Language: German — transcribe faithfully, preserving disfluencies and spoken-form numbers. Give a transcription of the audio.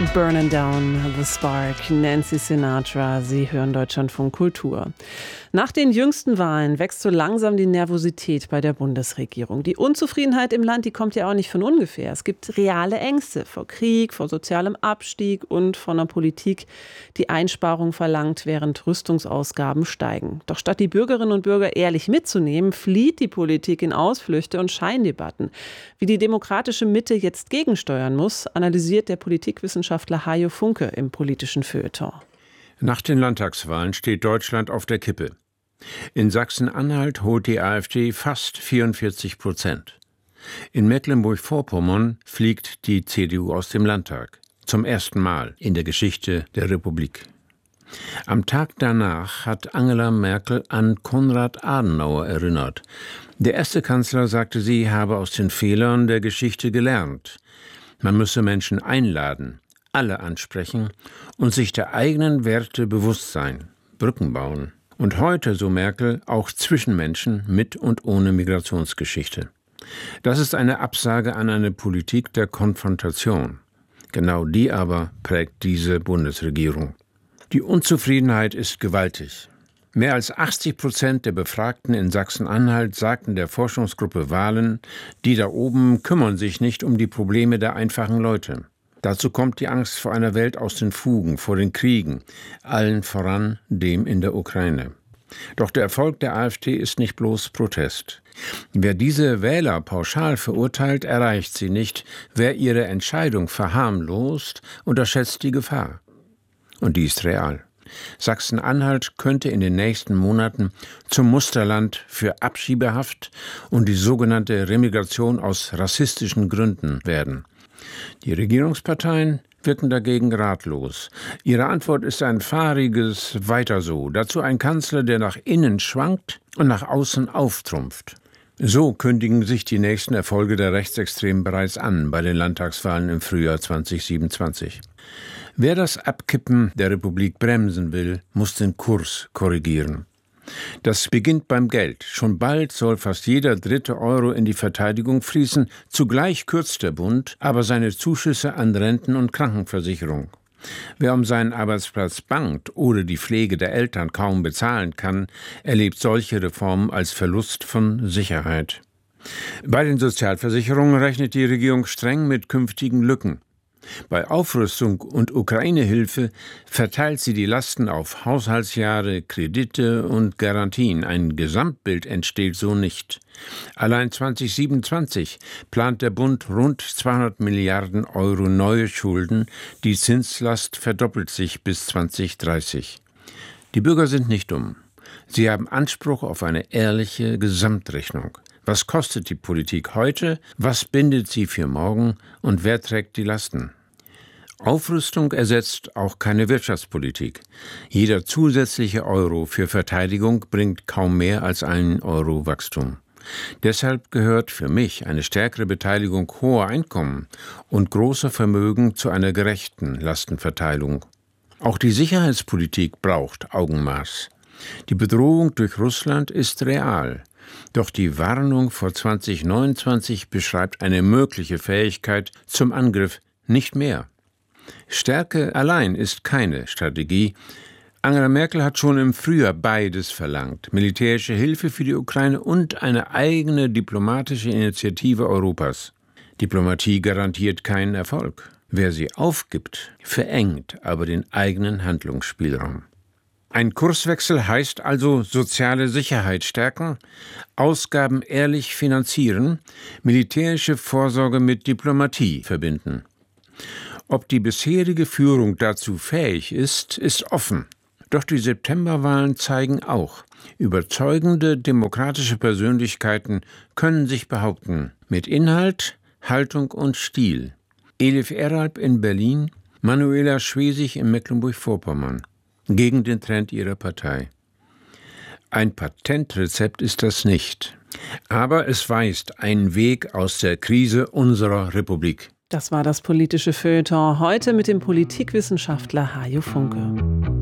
Burning Down the Spark, Nancy Sinatra, Sie hören Deutschlandfunk Kultur. Nach den jüngsten Wahlen wächst so langsam die Nervosität bei der Bundesregierung. Die Unzufriedenheit im Land, die kommt ja auch nicht von ungefähr. Es gibt reale Ängste vor Krieg, vor sozialem Abstieg und vor einer Politik, die Einsparungen verlangt, während Rüstungsausgaben steigen. Doch statt die Bürgerinnen und Bürger ehrlich mitzunehmen, flieht die Politik in Ausflüchte und Scheindebatten. Wie die demokratische Mitte jetzt gegensteuern muss, analysiert der Politikwissenschaftler Hajo Funke im politischen Feuilleton. Nach den Landtagswahlen steht Deutschland auf der Kippe. In Sachsen-Anhalt holt die AfD fast vierundvierzig Prozent. In Mecklenburg-Vorpommern fliegt die C D U aus dem Landtag. Zum ersten Mal in der Geschichte der Republik. Am Tag danach hat Angela Merkel an Konrad Adenauer erinnert. Der erste Kanzler sagte, sie habe aus den Fehlern der Geschichte gelernt. Man müsse Menschen einladen, alle ansprechen und sich der eigenen Werte bewusst sein, Brücken bauen. Und heute, so Merkel, auch zwischen Menschen mit und ohne Migrationsgeschichte. Das ist eine Absage an eine Politik der Konfrontation. Genau die aber prägt diese Bundesregierung. Die Unzufriedenheit ist gewaltig. Mehr als achtzig Prozent der Befragten in Sachsen-Anhalt sagten der Forschungsgruppe Wahlen, die da oben kümmern sich nicht um die Probleme der einfachen Leute. Dazu kommt die Angst vor einer Welt aus den Fugen, vor den Kriegen, allen voran dem in der Ukraine. Doch der Erfolg der AfD ist nicht bloß Protest. Wer diese Wähler pauschal verurteilt, erreicht sie nicht. Wer ihre Entscheidung verharmlost, unterschätzt die Gefahr. Und die ist real. Sachsen-Anhalt könnte in den nächsten Monaten zum Musterland für Abschiebehaft und die sogenannte Remigration aus rassistischen Gründen werden. Die Regierungsparteien wirken dagegen ratlos. Ihre Antwort ist ein fahriges Weiter so. Dazu ein Kanzler, der nach innen schwankt und nach außen auftrumpft. So kündigen sich die nächsten Erfolge der Rechtsextremen bereits an bei den Landtagswahlen im Frühjahr zweitausendsiebenundzwanzig. Wer das Abkippen der Republik bremsen will, muss den Kurs korrigieren. Das beginnt beim Geld. Schon bald soll fast jeder dritte Euro in die Verteidigung fließen. Zugleich kürzt der Bund aber seine Zuschüsse an Renten- und Krankenversicherung. Wer um seinen Arbeitsplatz bangt oder die Pflege der Eltern kaum bezahlen kann, erlebt solche Reformen als Verlust von Sicherheit. Bei den Sozialversicherungen rechnet die Regierung streng mit künftigen Lücken. Bei Aufrüstung und Ukraine-Hilfe verteilt sie die Lasten auf Haushaltsjahre, Kredite und Garantien. Ein Gesamtbild entsteht so nicht. Allein zweitausendsiebenundzwanzig plant der Bund rund zweihundert Milliarden Euro neue Schulden. Die Zinslast verdoppelt sich bis zweitausenddreißig. Die Bürger sind nicht dumm. Sie haben Anspruch auf eine ehrliche Gesamtrechnung. Was kostet die Politik heute? Was bindet sie für morgen? Und wer trägt die Lasten? Aufrüstung ersetzt auch keine Wirtschaftspolitik. Jeder zusätzliche Euro für Verteidigung bringt kaum mehr als einen Euro Wachstum. Deshalb gehört für mich eine stärkere Beteiligung hoher Einkommen und großer Vermögen zu einer gerechten Lastenverteilung. Auch die Sicherheitspolitik braucht Augenmaß. Die Bedrohung durch Russland ist real. Doch die Warnung vor zweitausendneunundzwanzig beschreibt eine mögliche Fähigkeit zum Angriff, nicht mehr. Stärke allein ist keine Strategie. Angela Merkel hat schon im Frühjahr beides verlangt: militärische Hilfe für die Ukraine und eine eigene diplomatische Initiative Europas. Diplomatie garantiert keinen Erfolg. Wer sie aufgibt, verengt aber den eigenen Handlungsspielraum. Ein Kurswechsel heißt also soziale Sicherheit stärken, Ausgaben ehrlich finanzieren, militärische Vorsorge mit Diplomatie verbinden. Ob die bisherige Führung dazu fähig ist, ist offen. Doch die Septemberwahlen zeigen auch, überzeugende demokratische Persönlichkeiten können sich behaupten. Mit Inhalt, Haltung und Stil. Elif Eralp in Berlin, Manuela Schwesig in Mecklenburg-Vorpommern. Gegen den Trend ihrer Partei. Ein Patentrezept ist das nicht. Aber es weist einen Weg aus der Krise unserer Republik. Das war das politische Feuilleton heute mit dem Politikwissenschaftler Hajo Funke.